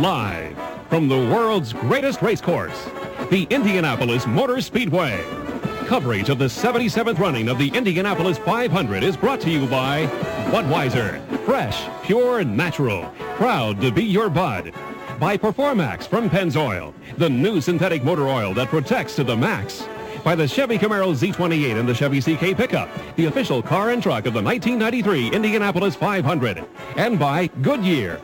Live from the world's greatest race course, the Indianapolis Motor Speedway. Coverage of the 77th running of the Indianapolis 500 is brought to you by Budweiser, fresh, pure, natural, proud to be your Bud. By Performax from Pennzoil, the new synthetic motor oil that protects to the max. By the Chevy Camaro Z28 and the Chevy CK pickup, the official car and truck of the 1993 Indianapolis 500. And by Goodyear,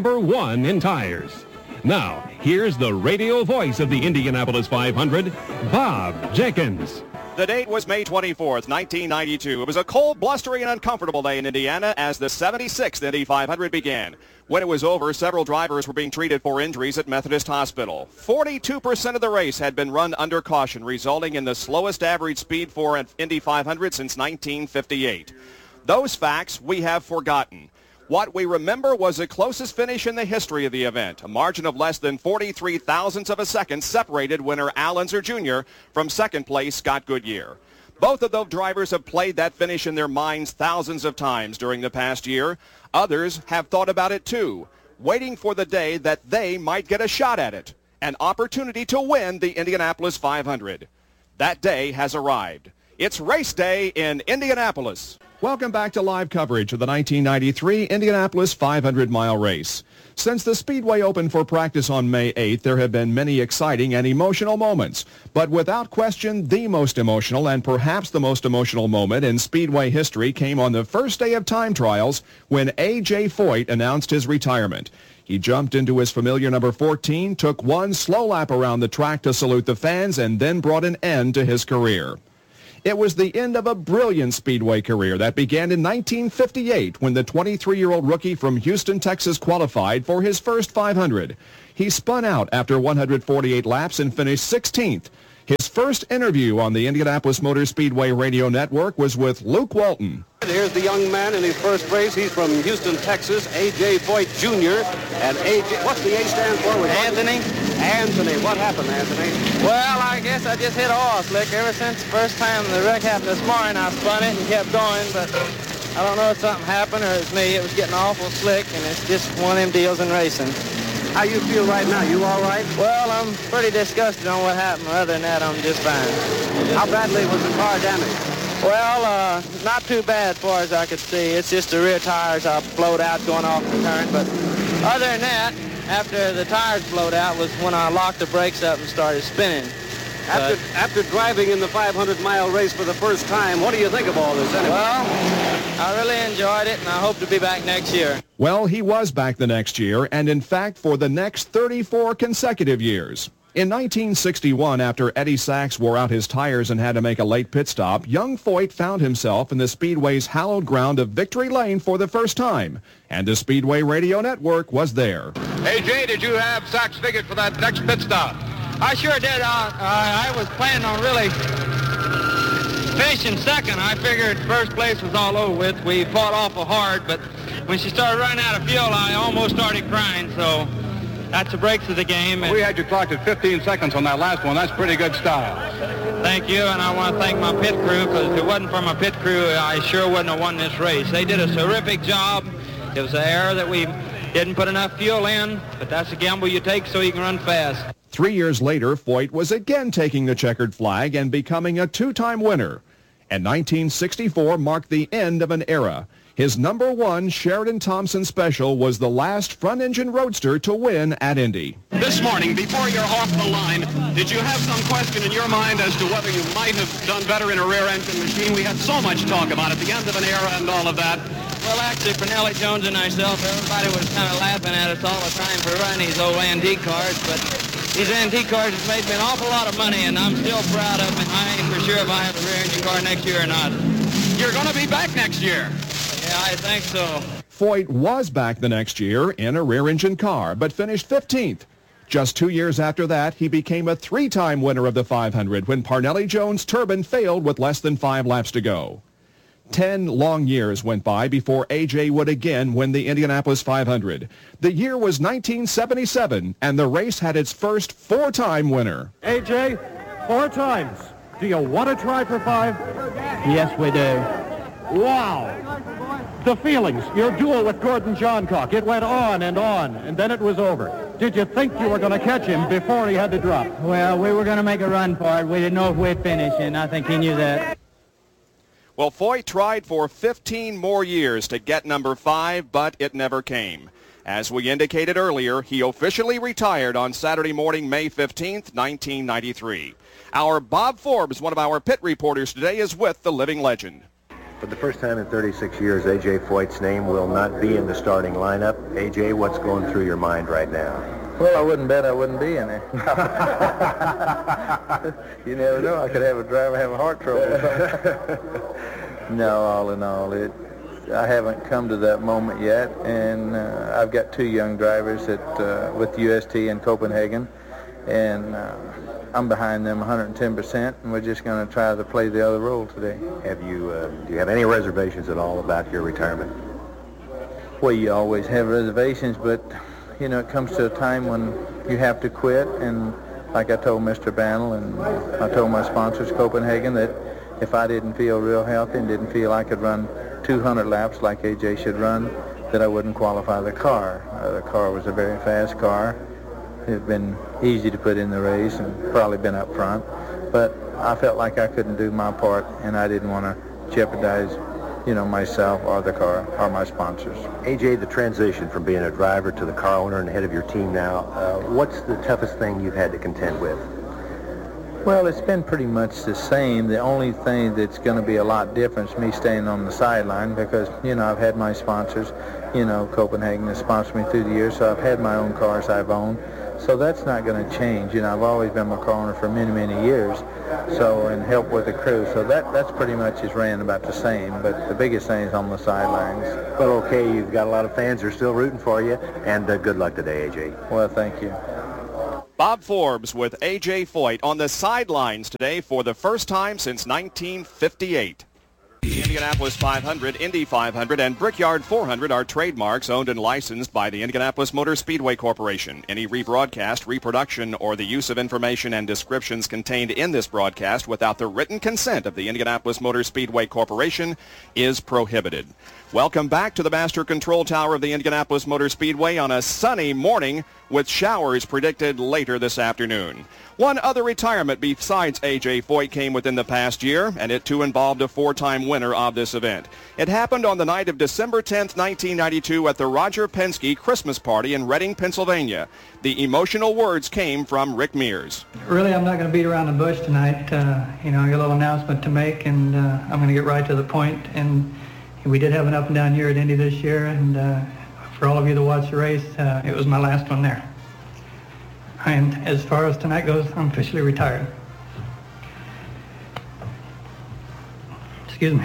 #1 in tires. Now, here's the radio voice of the Indianapolis 500, Bob Jenkins. The date was May 24th, 1992. It was a cold, blustery, and uncomfortable day in Indiana as the 76th Indy 500 began. When it was over, several drivers were being treated for injuries at Methodist Hospital. 42% of the race had been run under caution, resulting in the slowest average speed for an Indy 500 since 1958. Those facts we have forgotten. What we remember was the closest finish in the history of the event. A margin of less than 43 thousandths of a second separated winner Al Unser Jr. from second place Scott Goodyear. Both of those drivers have played that finish in their minds thousands of times during the past year. Others have thought about it too, waiting for the day that they might get a shot at it, an opportunity to win the Indianapolis 500. That day has arrived. It's race day in Indianapolis. Welcome back to live coverage of the 1993 Indianapolis 500-mile race. Since the Speedway opened for practice on May 8th, there have been many exciting and emotional moments. But without question, the most emotional and perhaps the most emotional moment in Speedway history came on the first day of time trials when A.J. Foyt announced his retirement. He jumped into his familiar number 14, took one slow lap around the track to salute the fans, and then brought an end to his career. It was the end of a brilliant Speedway career that began in 1958 when the 23-year-old rookie from Houston, Texas qualified for his first 500. He spun out after 148 laps and finished 16th. His first interview on the Indianapolis Motor Speedway radio network was with Luke Walton. Here's the young man in his first race. He's from Houston, Texas, A.J. Foyt Jr. And A.J., what's the A stand for? Anthony. Anthony. What happened, Anthony? Well, I guess I just hit oil slick. Ever since the first time the wreck happened this morning, I spun it and kept going, but I don't know if something happened or it's me. It was getting awful slick, and it's just one of them deals in racing. How you feel right now? You all right? Well, I'm pretty disgusted on what happened. Other than that, I'm just fine. How badly was the car damaged? Well, not too bad as far as I could see. It's just the rear tires blowed out going off the turn. But other than that, after the tires blowed out was when I locked the brakes up and started spinning. After driving in the 500-mile race for the first time, what do you think of all this anyway? Well, I really enjoyed it, and I hope to be back next year. Well, he was back the next year, and in fact for the next 34 consecutive years. In 1961, after Eddie Sachs wore out his tires and had to make a late pit stop, young Foyt found himself in the Speedway's hallowed ground of Victory Lane for the first time, and the Speedway Radio Network was there. A.J., did you have Sachs figured for that next pit stop? I sure did. I was planning on really finishing second. I figured first place was all over with. We fought awful hard, but when she started running out of fuel, I almost started crying, so that's the breaks of the game. We had you clocked at 15 seconds on that last one. That's pretty good style. Thank you, and I want to thank my pit crew, because if it wasn't for my pit crew, I sure wouldn't have won this race. They did a terrific job. It was an error that we didn't put enough fuel in, but that's a gamble you take so you can run fast. 3 years later, Foyt was again taking the checkered flag and becoming a two-time winner. And 1964 marked the end of an era. His number one Sheridan Thompson Special was the last front-engine roadster to win at Indy. This morning, before you're off the line, did you have some question in your mind as to whether you might have done better in a rear-engine machine? We had so much talk about it, the end of an era and all of that. Well, actually, for Nellie Jones and myself, everybody was kind of laughing at us all the time for running these old antique cars, but these antique cars have made me an awful lot of money, and I'm still proud of them. I ain't for sure if I have a rear-engine car next year or not. You're going to be back next year. Yeah, I think so. Foyt was back the next year in a rear-engine car, but finished 15th. Just 2 years after that, he became a three-time winner of the 500 when Parnelli Jones' turbine failed with less than 5 laps to go. 10 long years went by before A.J. would again win the Indianapolis 500. The year was 1977, and the race had its first 4-time winner. A.J., 4 times. Do you want to try for 5? Yes, we do. Wow. The feelings, your duel with Gordon Johncock, it went on, and then it was over. Did you think you were going to catch him before he had to drop? Well, we were going to make a run for it. We didn't know if we'd finish, and I think he knew that. Well, Foyt tried for 15 more years to get number 5, but it never came. As we indicated earlier, he officially retired on Saturday morning, May 15th, 1993. Our Bob Forbes, one of our pit reporters today, is with the living legend. For the first time in 36 years, A.J. Foyt's name will not be in the starting lineup. A.J., what's going through your mind right now? Well, I wouldn't bet I wouldn't be in there. You never know. I could have a driver have a heart trouble. No, all in all, I haven't come to that moment yet, and I've got 2 young drivers with UST in Copenhagen, and I'm behind them 110%, and we're just going to try to play the other role today. Do you have any reservations at all about your retirement? Well, you always have reservations, but you know, it comes to a time when you have to quit, and like I told Mr. Bantle and I told my sponsors, Copenhagen, that if I didn't feel real healthy and didn't feel I could run 200 laps like AJ should run, that I wouldn't qualify the car. The car was a very fast car. It had been easy to put in the race and probably been up front, but I felt like I couldn't do my part, and I didn't want to jeopardize, you know, myself or the car or my sponsors. AJ, the transition from being a driver to the car owner and head of your team now, what's the toughest thing you've had to contend with? Well, it's been pretty much the same. The only thing that's going to be a lot different is me staying on the sideline because, you know, I've had my sponsors, you know, Copenhagen has sponsored me through the years, so I've had my own cars I've owned. So that's not going to change. You know, I've always been my car owner for many, many years, so, and help with the crew. So that's pretty much is ran about the same, but the biggest thing is on the sidelines. Well, okay, you've got a lot of fans who are still rooting for you, and good luck today, AJ. Well, thank you. Bob Forbes with A.J. Foyt on the sidelines today for the first time since 1958. The Indianapolis 500, Indy 500, and Brickyard 400 are trademarks owned and licensed by the Indianapolis Motor Speedway Corporation. Any rebroadcast, reproduction, or the use of information and descriptions contained in this broadcast without the written consent of the Indianapolis Motor Speedway Corporation is prohibited. Welcome back to the Master Control Tower of the Indianapolis Motor Speedway on a sunny morning with showers predicted later this afternoon. One other retirement besides A.J. Foyt came within the past year, and it too involved a 4-time winner of this event. It happened on the night of December 10th, 1992 at the Roger Penske Christmas party in Reading, Pennsylvania. The emotional words came from Rick Mears. Really, I'm not going to beat around the bush tonight. You know, I got a little announcement to make, and I'm going to get right to the point. And we did have an up and down year at Indy this year, and for all of you that watched the race, it was my last one there. And as far as tonight goes, I'm officially retired. Excuse me.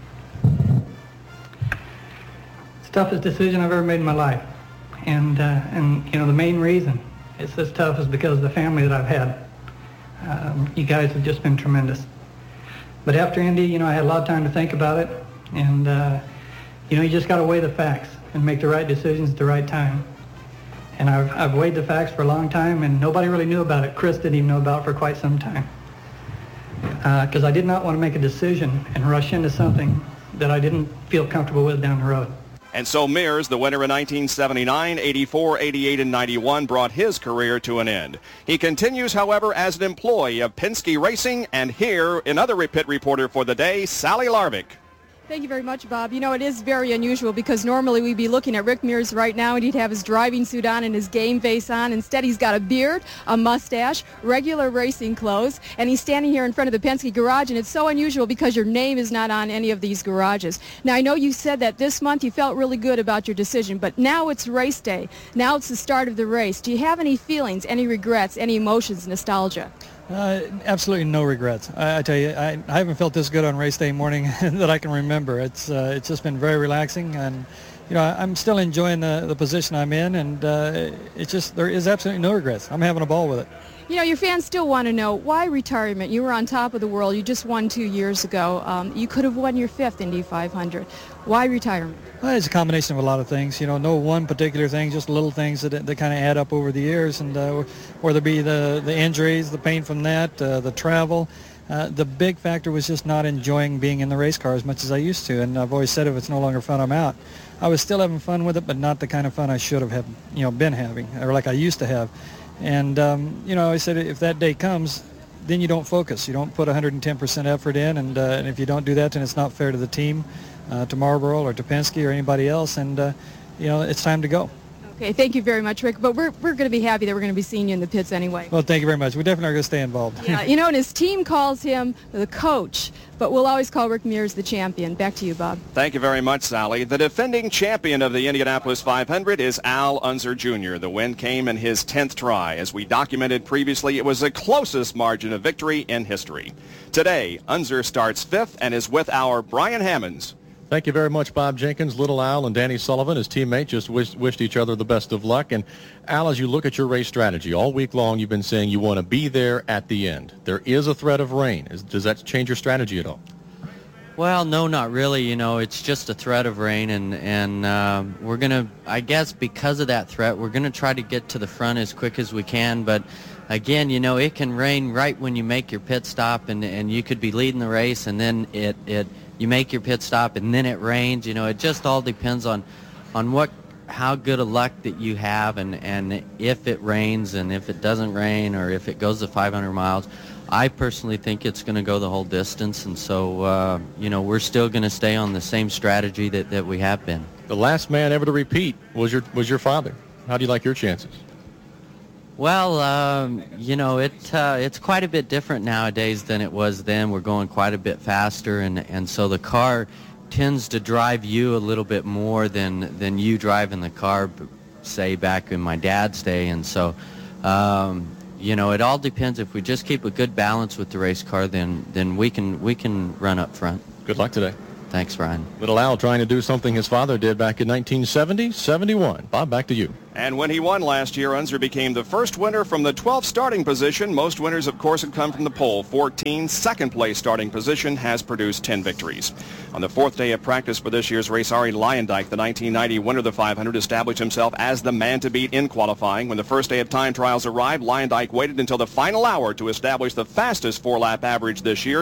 It's the toughest decision I've ever made in my life. And you know, the main reason it's this tough is because of the family that I've had. You guys have just been tremendous. But after Indy, you know, I had a lot of time to think about it. And, you know, you just got to weigh the facts and make the right decisions at the right time. And I've weighed the facts for a long time, and nobody really knew about it. Chris didn't even know about it for quite some time. Because I did not want to make a decision and rush into something that I didn't feel comfortable with down the road. And so Mears, the winner in 1979, 84, 88, and 91, brought his career to an end. He continues, however, as an employee of Penske Racing, and here, another pit reporter for the day, Sally Larvik. Thank you very much, Bob. You know, it is very unusual because normally we'd be looking at Rick Mears right now and he'd have his driving suit on and his game face on. Instead, he's got a beard, a mustache, regular racing clothes, and he's standing here in front of the Penske garage, and it's so unusual because your name is not on any of these garages. Now, I know you said that this month you felt really good about your decision, but now it's race day. Now it's the start of the race. Do you have any feelings, any regrets, any emotions, nostalgia? Absolutely no regrets. I tell you, I haven't felt this good on race day morning that I can remember. It's just been very relaxing, and you know, I'm still enjoying the position I'm in, and it's just, there is absolutely no regrets. I'm having a ball with it. You know, your fans still want to know, why retirement? You were on top of the world. You just won 2 years ago. You could have won your 5th Indy 500. Why retirement? Well, it's a combination of a lot of things. You know, no one particular thing, just little things that kind of add up over the years. And whether it be the injuries, the pain from that, the travel, The big factor was just not enjoying being in the race car as much as I used to, and I've always said if it's no longer fun, I'm out. I was still having fun with it, but not the kind of fun I should have been having, or like I used to have. And I said if that day comes, then you don't focus. You don't put 110% effort in, and if you don't do that, then it's not fair to the team, to Marlboro or to Penske or anybody else, and it's time to go. Okay, thank you very much, Rick. But we're going to be happy that we're going to be seeing you in the pits anyway. Well, thank you very much. We definitely are going to stay involved. Yeah, and his team calls him the coach, but we'll always call Rick Mears the champion. Back to you, Bob. Thank you very much, Sally. The defending champion of the Indianapolis 500 is Al Unser Jr. The win came in his 10th try. As we documented previously, it was the closest margin of victory in history. Today, Unser starts 5th and is with our Brian Hammonds. Thank you very much, Bob Jenkins. Little Al and Danny Sullivan, his teammate, just wished each other the best of luck. And Al, as you look at your race strategy, all week long you've been saying you want to be there at the end. There is a threat of rain. Does that change your strategy at all? Well, no, not really. It's just a threat of rain, and we're going to, I guess because of that threat, we're going to try to get to the front as quick as we can. But again, it can rain right when you make your pit stop, and you could be leading the race, and then you make your pit stop and then it rains. It just all depends on how good a luck that you have, and if it rains and if it doesn't rain or if it goes to 500 miles. I personally think it's going to go the whole distance, and so we're still going to stay on the same strategy that we have been. The last man ever to repeat was your father. How do you like your chances? Well, it's quite a bit different nowadays than it was then. We're going quite a bit faster, and so the car tends to drive you a little bit more than you drive in the car, say, back in my dad's day. And so, it all depends. If we just keep a good balance with the race car, then we can run up front. Good luck today. Thanks, Ryan. Little Al trying to do something his father did back in 1970-71. Bob, back to you. And when he won last year, Unser became the first winner from the 12th starting position. Most winners, of course, had come from the pole. 14 second-place starting position has produced 10 victories. On the 4th day of practice for this year's race, Arie Luyendyk, the 1990 winner of the 500, established himself as the man to beat in qualifying. When the first day of time trials arrived, Luyendyk waited until the final hour to establish the fastest 4-lap average this year,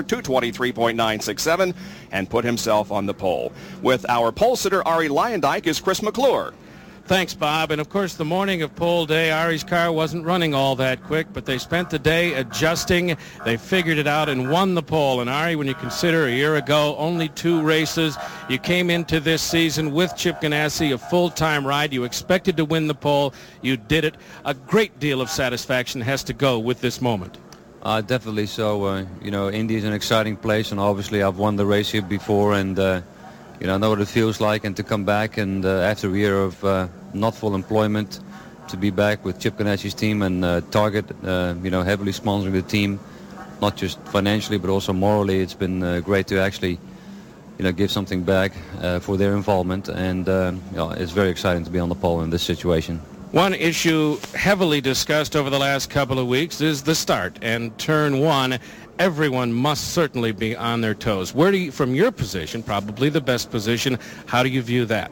2:23.967, and put himself on the pole. With our pole sitter, Arie Luyendyk, is Chris McClure. Thanks, Bob. And, of course, the morning of pole day, Arie's car wasn't running all that quick, but they spent the day adjusting. They figured it out and won the pole. And, Arie, when you consider a year ago, only 2 races, you came into this season with Chip Ganassi, a full-time ride. You expected to win the pole. You did it. A great deal of satisfaction has to go with this moment. Definitely so. Indy is an exciting place, and obviously I've won the race here before, and I know what it feels like, and to come back and after a year of not full employment, to be back with Chip Ganassi's team and Target, heavily sponsoring the team, not just financially but also morally. It's been great to actually, give something back for their involvement, and it's very exciting to be on the pole in this situation. One issue heavily discussed over the last couple of weeks is the start, and turn 1. Everyone must certainly be on their toes. Where do you, from your position, probably the best position, how do you view that?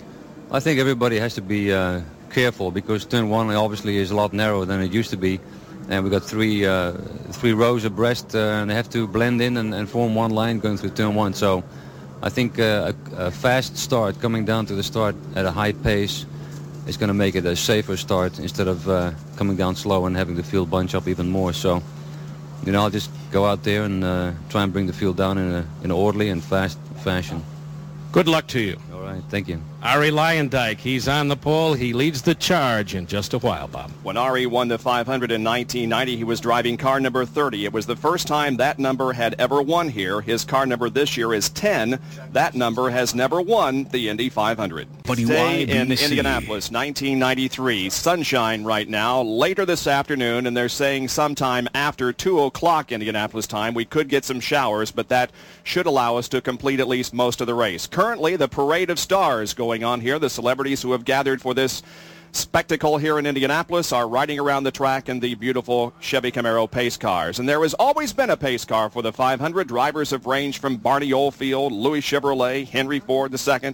I think everybody has to be careful, because turn 1 obviously is a lot narrower than it used to be, and we've got three rows abreast, and they have to blend in and form one line going through turn 1. So I think a fast start, coming down to the start at a high pace, is going to make it a safer start instead of coming down slow and having the field bunch up even more. So, I'll just go out there and try and bring the field down in an orderly and fast fashion. Good luck to you. All right, thank you. Arie Luyendyk, he's on the pole. He leads the charge in just a while, Bob. When Arie won the 500 in 1990, he was driving car number 30. It was the first time that number had ever won here. His car number this year is 10. That number has never won the Indy 500. Today in Indianapolis, 1993. Sunshine right now. Later this afternoon, and they're saying sometime after 2 o'clock Indianapolis time, we could get some showers, but that should allow us to complete at least most of the race. Currently, the parade of stars going on here. The celebrities who have gathered for this spectacle here in Indianapolis are riding around the track in the beautiful Chevy Camaro pace cars. And there has always been a pace car for the 500. Drivers have ranged from Barney Oldfield, Louis Chevrolet, Henry Ford II.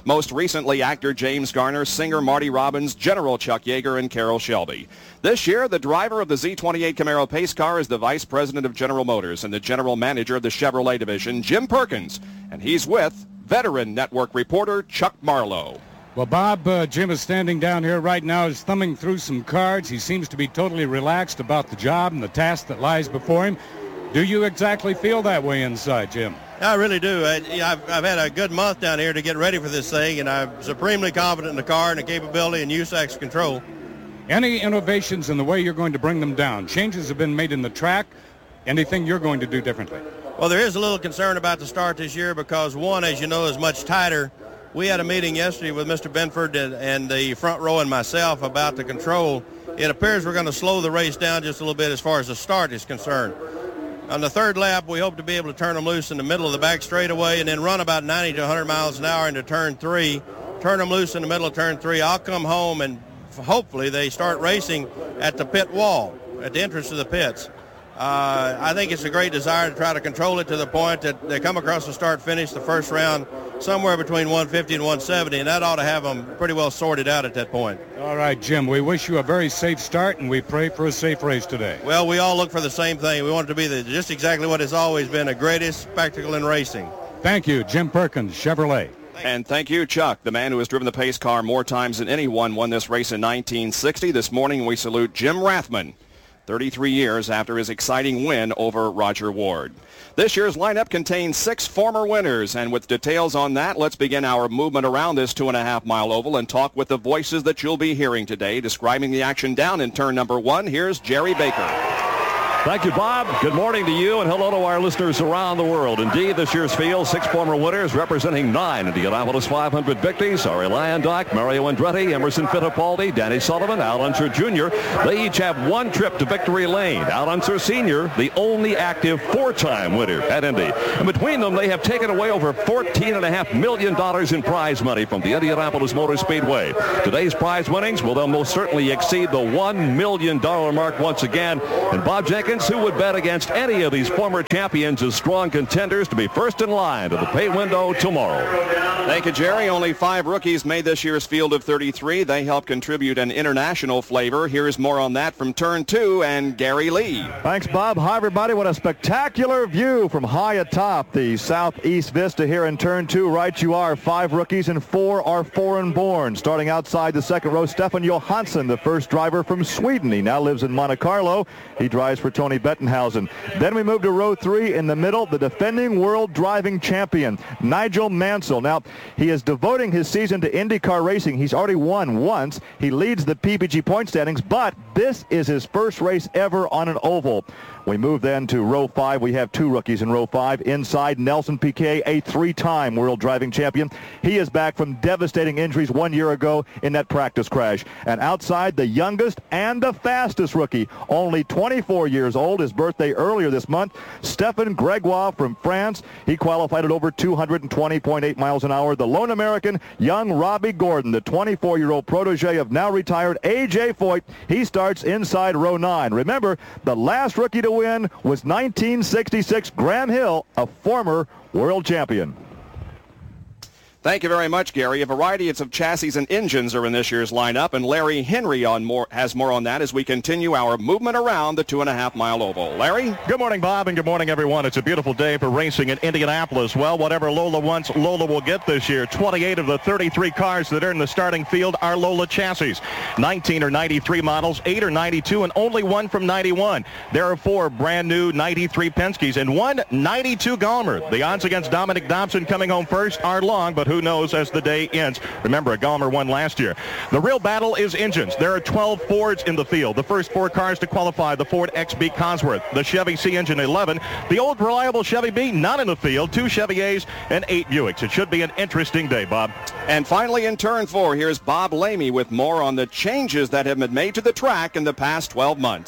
Most recently, actor James Garner, singer Marty Robbins, General Chuck Yeager, and Carroll Shelby. This year, the driver of the Z28 Camaro pace car is the Vice President of General Motors and the General Manager of the Chevrolet Division, Jim Perkins. And he's with veteran network reporter Chuck Marlowe. Well, Bob, Jim is standing down here right now. He's thumbing through some cards. He seems to be totally relaxed about the job and the task that lies before him. Do you exactly feel that way inside, Jim? I really do. I've had a good month down here to get ready for this thing, and I'm supremely confident in the car and the capability and USAC's control. Any innovations in the way you're going to bring them down? Changes have been made in the track. Anything you're going to do differently? Well, there is a little concern about the start this year because, one, as you know, is much tighter. We had a meeting yesterday with Mr. Benford and the front row and myself about the control. It appears we're going to slow the race down just a little bit as far as the start is concerned. On the third lap, we hope to be able to turn them loose in the middle of the back straightaway and then run about 90 to 100 miles an hour into turn 3, turn them loose in the middle of turn 3. I'll come home and hopefully they start racing at the pit wall, at the entrance to the pits. I think it's a great desire to try to control it to the point that they come across the start-finish the first round somewhere between 150 and 170, and that ought to have them pretty well sorted out at that point. All right, Jim, we wish you a very safe start, and we pray for a safe race today. Well, we all look for the same thing. We want it to be just exactly what has always been, the greatest spectacle in racing. Thank you, Jim Perkins, Chevrolet. And thank you, Chuck. The man who has driven the pace car more times than anyone won this race in 1960. This morning we salute Jim Rathman, 33 years after his exciting win over Roger Ward. This year's lineup contains 6 former winners, and with details on that, let's begin our movement around this 2.5-mile oval and talk with the voices that you'll be hearing today. Describing the action down in turn number 1, here's Jerry Baker. Thank you, Bob. Good morning to you, and hello to our listeners around the world. Indeed, this year's field, 6 former winners representing 9 Indianapolis 500 victories. Ari Landock, Mario Andretti, Emerson Fittipaldi, Danny Sullivan, Al Unser Jr. They each have 1 trip to victory lane. Al Unser Sr., the only active 4-time winner at Indy. And between them, they have taken away over $14.5 million in prize money from the Indianapolis Motor Speedway. Today's prize winnings will they'll most certainly exceed the $1 million mark once again. And Bob Jenkins, who would bet against any of these former champions as strong contenders to be first in line to the pay window tomorrow. Thank you, Jerry. Only 5 rookies made this year's field of 33. They help contribute an international flavor. Here's more on that from turn 2 and Gary Lee. Thanks, Bob. Hi, everybody. What a spectacular view from high atop the southeast vista here in turn 2. Right you are. 5 rookies and 4 are foreign-born. Starting outside the second row, Stefan Johansson, the first driver from Sweden. He now lives in Monte Carlo. He drives for Tony Bettenhausen. Then we move to row 3 in the middle, the defending world driving champion, Nigel Mansell. Now, he is devoting his season to IndyCar racing. He's already won once. He leads the PPG point standings, but this is his first race ever on an oval. We move then to row 5. We have 2 rookies in row 5. Inside, Nelson Piquet, a 3-time world driving champion. He is back from devastating injuries 1 year ago in that practice crash. And outside, the youngest and the fastest rookie, only 24 years old, his birthday earlier this month, Stefan Gregoire from France. He qualified at over 220.8 miles an hour. The lone American, young Robbie Gordon, the 24-year-old protege of now retired A.J. Foyt. He starts inside row 9. Remember, the last rookie to win was 1966 Graham Hill, a former world champion. Thank you very much, Gary. A variety of chassis and engines are in this year's lineup, and Larry Henry has more on that as we continue our movement around the 2.5-mile oval. Larry? Good morning, Bob, and good morning, everyone. It's a beautiful day for racing in Indianapolis. Well, whatever Lola wants, Lola will get this year. 28 of the 33 cars that are in the starting field are Lola chassis. 19 are 93 models, 8 are 92, and only 1 from 91. There are 4 brand new 93 Penske's and 1 92 Gallmer. The odds against Dominic Dobson coming home first are long, but who knows as the day ends. Remember, Gallmer won last year. The real battle is engines. There are 12 Fords in the field. The first 4 cars to qualify, the Ford XB Cosworth, the Chevy C Engine 11, the old reliable Chevy B not in the field, 2 Chevy A's, and 8 Buicks. It should be an interesting day, Bob. And finally in turn 4, here's Bob Lamey with more on the changes that have been made to the track in the past 12 months.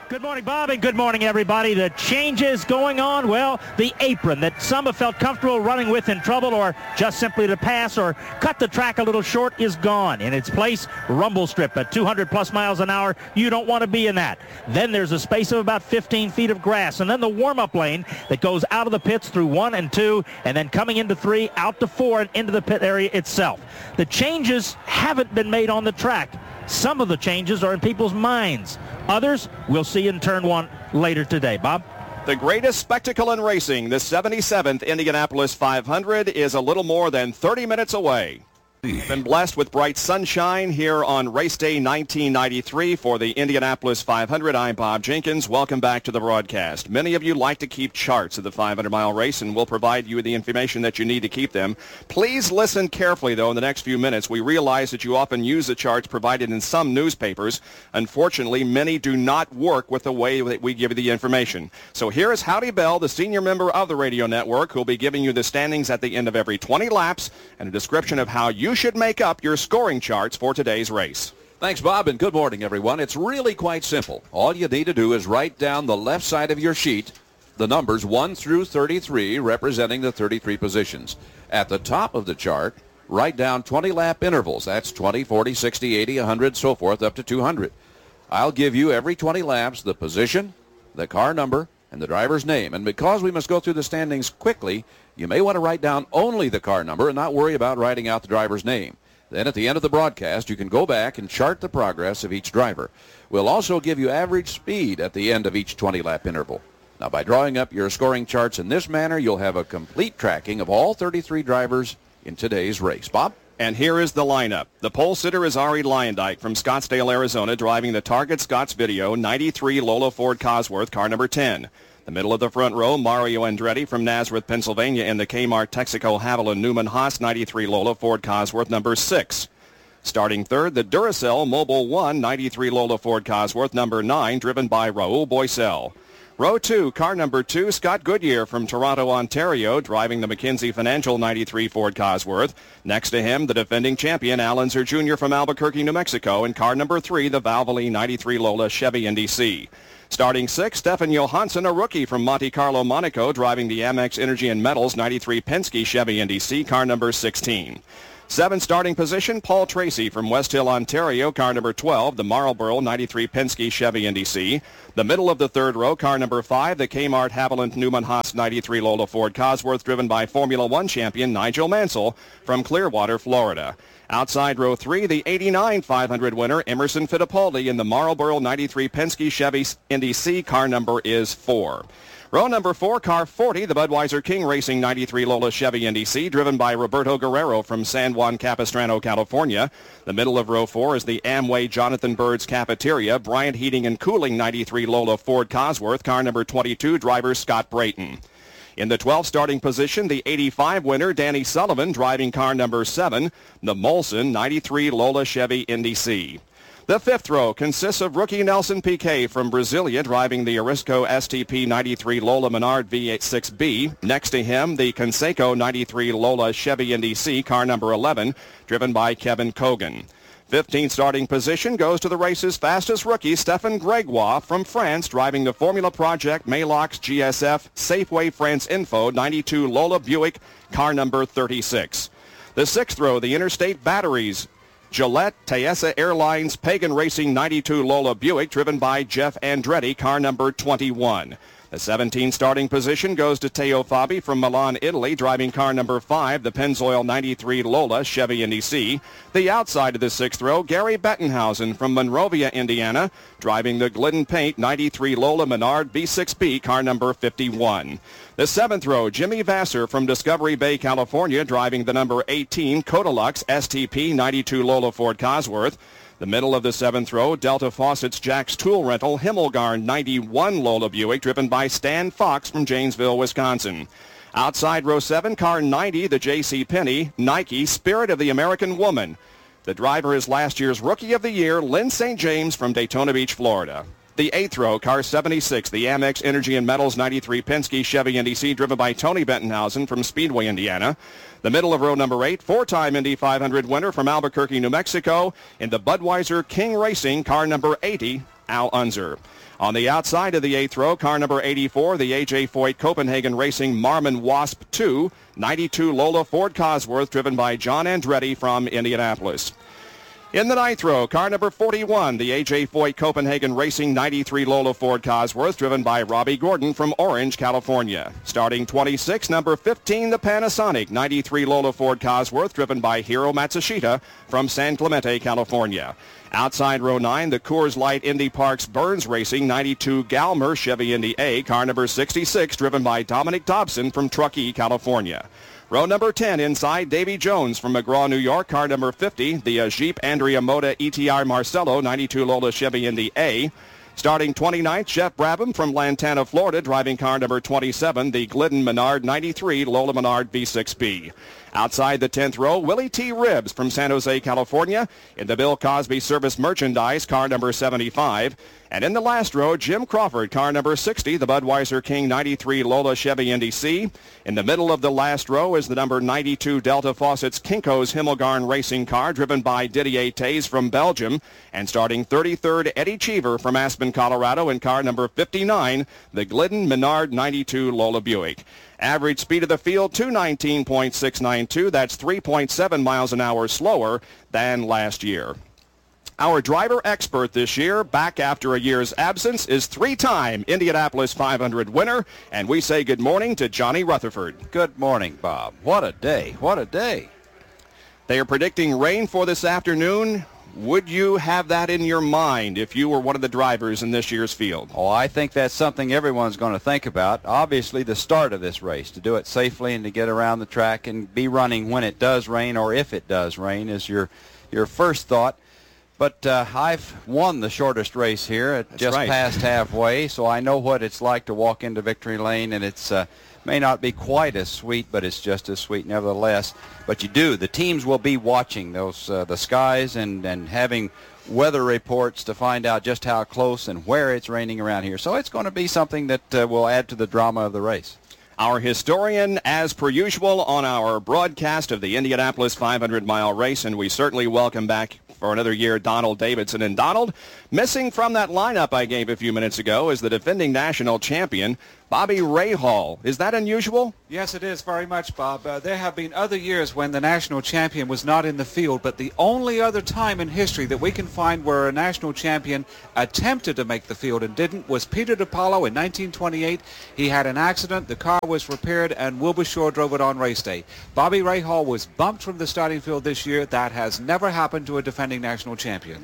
Good morning, Bob, and good morning, everybody. The changes going on, well, the apron that some have felt comfortable running with in trouble or just simply to pass or cut the track a little short is gone. In its place, rumble strip at 200-plus miles an hour. You don't want to be in that. Then there's a space of about 15 feet of grass, and then the warm-up lane that goes out of the pits through 1 and 2, and then coming into 3, out to 4, and into the pit area itself. The changes haven't been made on the track. Some of the changes are in people's minds. Others we'll see in turn 1 later today. Bob? The greatest spectacle in racing, the 77th Indianapolis 500, is a little more than 30 minutes away. Been blessed with bright sunshine here on race day 1993 for the Indianapolis 500. I'm Bob Jenkins. Welcome back to the broadcast. Many of you like to keep charts of the 500-mile race, and we'll provide you with the information that you need to keep them. Please listen carefully, though, in the next few minutes. We realize that you often use the charts provided in some newspapers. Unfortunately, many do not work with the way that we give you the information. So here is Howdy Bell, the senior member of the radio network, who will be giving you the standings at the end of every 20 laps and a description of how you should make up your scoring charts for today's race. Thanks, Bob, and good morning, everyone. It's really quite simple. All you need to do is write down the left side of your sheet the numbers 1 through 33, representing the 33 positions. At the top of the chart, write down 20-lap intervals. That's 20, 40, 60, 80, 100, so forth, up to 200. I'll give you every 20 laps the position, the car number, and the driver's name. And because we must go through the standings quickly, you may want to write down only the car number and not worry about writing out the driver's name. Then at the end of the broadcast, you can go back and chart the progress of each driver. We'll also give you average speed at the end of each 20-lap interval. Now, by drawing up your scoring charts in this manner, you'll have a complete tracking of all 33 drivers in today's race. Bob? And here is the lineup. The pole sitter is Ari Lyondike from Scottsdale, Arizona, driving the Target Scotts Video 93 Lola Ford Cosworth, car number 10. The middle of the front row, Mario Andretti from Nazareth, Pennsylvania, in the Kmart Texaco Haviland Newman Haas 93 Lola Ford Cosworth, number 6. Starting third, the Duracell Mobil 1 93 Lola Ford Cosworth, number 9, driven by Raul Boisel. Row 2, car number 2, Scott Goodyear from Toronto, Ontario, driving the McKinsey Financial 93 Ford Cosworth. Next to him, the defending champion, Al Unser Jr. from Albuquerque, New Mexico, and car number 3, the Valvoline 93 Lola Chevy NDC. Starting 6, Stefan Johansson, a rookie from Monte Carlo, Monaco, driving the Amex Energy and Metals 93 Penske Chevy NDC, car number 16. 7, starting position, Paul Tracy from West Hill, Ontario, car number 12, the Marlboro 93 Penske Chevy NDC. The middle of the third row, car number 5, the Kmart Haviland Newman Haas 93 Lola Ford Cosworth, driven by Formula One champion Nigel Mansell from Clearwater, Florida. Outside row 3, the 89 500 winner, Emerson Fittipaldi, in the Marlboro 93 Penske Chevy NDC, car number is 4. Row number 4, car 40, the Budweiser King Racing 93 Lola Chevy NDC, driven by Roberto Guerrero from San Juan Capistrano, California. The middle of row 4 is the Amway Jonathan Bird's Cafeteria, Bryant Heating and Cooling 93 Lola Ford Cosworth, car number 22, driver Scott Brayton. In the 12th starting position, the 85 winner, Danny Sullivan, driving car number 7, the Molson 93 Lola Chevy NDC. The 5th row consists of rookie Nelson Piquet from Brasilia, driving the Arisco STP 93 Lola Menard V86B. Next to him, the Conseco 93 Lola Chevy NDC, car number 11, driven by Kevin Cogan. 15th starting position goes to the race's fastest rookie, Stefan Gregoire from France, driving the Formula Project Maalox GSF Safeway France Info 92 Lola Buick, car number 36. The 6th row, the Interstate Batteries Gillette Tayesa Airlines Pagan Racing 92 Lola Buick, driven by Jeff Andretti, car number 21. The 17th starting position goes to Teo Fabi from Milan, Italy, driving car number 5, the Pennzoil 93 Lola Chevy NDC. The outside of the 6th row, Gary Bettenhausen from Monrovia, Indiana, driving the Glidden Paint 93 Lola Menard B6B, car number 51. The 7th row, Jimmy Vassar from Discovery Bay, California, driving the number 18 Codalux STP 92 Lola Ford Cosworth. The middle of the 7th row, Delta Faucet's Jack's Tool Rental Himmelgarn 91 Lola Buick, driven by Stan Fox from Janesville, Wisconsin. Outside row 7, car 90, the J.C. Penney Nike Spirit of the American Woman. The driver is last year's Rookie of the Year, Lynn St. James from Daytona Beach, Florida. The 8th row, car 76, the Amex Energy and Metals 93 Penske Chevy NDC, driven by Tony Bettenhausen from Speedway, Indiana. The middle of row number 8, four-time Indy 500 winner from Albuquerque, New Mexico, in the Budweiser King Racing, car number 80, Al Unser. On the outside of the 8th row, car number 84, the A.J. Foyt Copenhagen Racing Marmon Wasp 2, 92 Lola Ford Cosworth, driven by John Andretti from Indianapolis. In the 9th row, car number 41, the A.J. Foyt Copenhagen Racing 93 Lola Ford Cosworth, driven by Robbie Gordon from Orange, California. Starting 26, number 15, the Panasonic 93 Lola Ford Cosworth, driven by Hiro Matsushita from San Clemente, California. Outside row 9, the Coors Light Indy Parks Burns Racing 92 Galmer Chevy Indy A, car number 66, driven by Dominic Dobson from Truckee, California. Row number 10 inside, Davy Jones from McGraw, New York, car number 50, the Jeep Andrea Moda ETR Marcello 92 Lola Chevy Indy A. Starting 29th, Jeff Brabham from Lantana, Florida, driving car number 27, the Glidden Menard 93 Lola Menard V6B. Outside the 10th row, Willie T. Ribbs from San Jose, California, in the Bill Cosby Service Merchandise, car number 75. And in the last row, Jim Crawford, car number 60, the Budweiser King 93 Lola Chevy Indy C. In the middle of the last row is the number 92 Delta Faucet's Kinko's Himmelgarn racing car, driven by Didier Tays from Belgium. And starting 33rd, Eddie Cheever from Aspen, Colorado, in car number 59, the Glidden Menard 92 Lola Buick. Average speed of the field, 219.692. That's 3.7 miles an hour slower than last year. Our driver expert this year, back after a year's absence, is 3-time Indianapolis 500 winner, and we say good morning to Johnny Rutherford. Good morning, Bob. What a day. What a day. They are predicting rain for this afternoon. Would you have that in your mind if you were one of the drivers in this year's field? Oh, I think that's something everyone's going to think about. Obviously, the start of this race, to do it safely and to get around the track and be running when it does rain or if it does rain is your first thought. But I've won the shortest race here at just past halfway, so I know what it's like to walk into victory lane, and it's may not be quite as sweet, but it's just as sweet nevertheless. But you do. The teams will be watching those the skies and having weather reports to find out just how close and where it's raining around here. So it's going to be something that will add to the drama of the race. Our historian, as per usual, on our broadcast of the Indianapolis 500-mile race, and we certainly welcome back for another year Donald Davidson. And Donald, missing from that lineup I gave a few minutes ago is the defending national champion, Bobby Rahal. Is that unusual? Yes, it is very much, Bob. There have been other years when the national champion was not in the field, but the only other time in history that we can find where a national champion attempted to make the field and didn't was Peter DiPaolo in 1928. He had an accident, the car was repaired, and Wilbur Shaw drove it on race day. Bobby Rahal was bumped from the starting field this year. That has never happened to a defending national champion.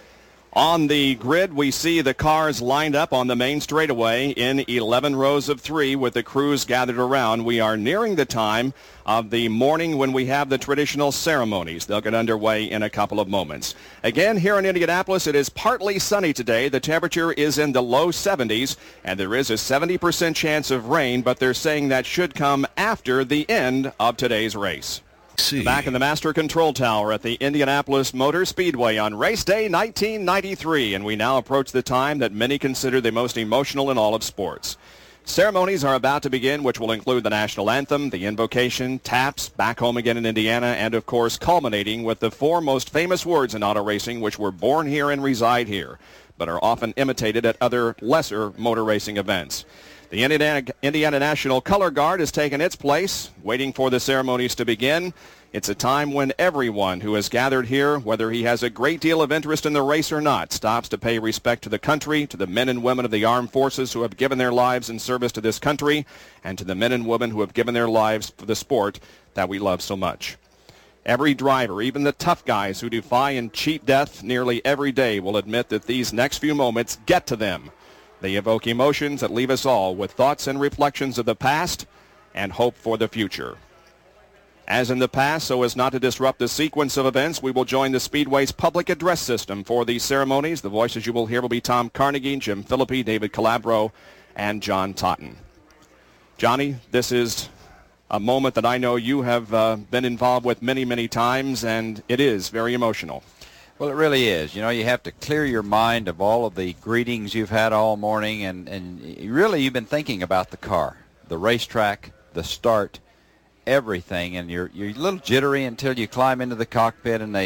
On the grid, we see the cars lined up on the main straightaway in 11 rows of 3 with the crews gathered around. We are nearing the time of the morning when we have the traditional ceremonies. They'll get underway in a couple of moments. Again, here in Indianapolis, it is partly sunny today. The temperature is in the low 70s, and there is a 70% chance of rain, but they're saying that should come after the end of today's race. Back in the Master Control Tower at the Indianapolis Motor Speedway on race day 1993, and we now approach the time that many consider the most emotional in all of sports. Ceremonies are about to begin, which will include the national anthem, the invocation, taps, back home again in Indiana, and of course culminating with the 4 most famous words in auto racing, which were born here and reside here, but are often imitated at other lesser motor racing events. The Indiana National Color Guard has taken its place, waiting for the ceremonies to begin. It's a time when everyone who has gathered here, whether he has a great deal of interest in the race or not, stops to pay respect to the country, to the men and women of the armed forces who have given their lives in service to this country, and to the men and women who have given their lives for the sport that we love so much. Every driver, even the tough guys who defy and cheat death nearly every day, will admit that these next few moments get to them. They evoke emotions that leave us all with thoughts and reflections of the past and hope for the future. As in the past, so as not to disrupt the sequence of events, we will join the Speedway's public address system for these ceremonies. The voices you will hear will be Tom Carnegie, Jim Philippi, David Calabro, and John Totten. Johnny, this is a moment that I know you have been involved with many, many times, and it is very emotional. Well, it really is. You know, you have to clear your mind of all of the greetings you've had all morning, and really you've been thinking about the car, the racetrack, the start, everything, and you're a little jittery until you climb into the cockpit and they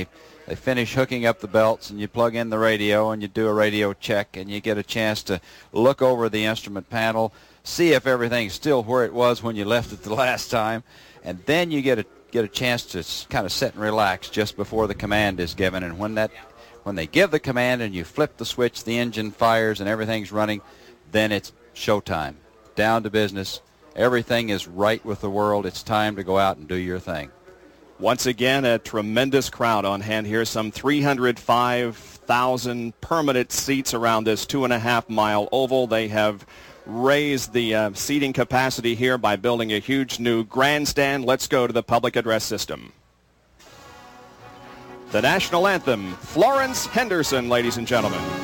They finish hooking up the belts, and you plug in the radio, and you do a radio check, and you get a chance to look over the instrument panel, see if everything's still where it was when you left it the last time, and then you get a chance to kind of sit and relax just before the command is given. And when they give the command and you flip the switch, the engine fires and everything's running, then it's showtime. Down to business. Everything is right with the world. It's time to go out and do your thing. Once again, a tremendous crowd on hand here. Some 305,000 permanent seats around this 2.5-mile oval. They have raised the seating capacity here by building a huge new grandstand. Let's go to the public address system. The national anthem, Florence Henderson, ladies and gentlemen.